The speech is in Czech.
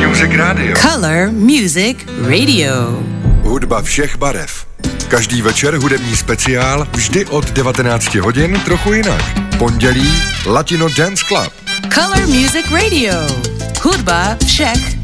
Music Radio. Color Music Radio. Hudba všech barev. Každý večer hudební speciál, vždy od 19 hodin, trochu jinak. Pondělí Latino Dance Club. Color Music Radio. Hudba všech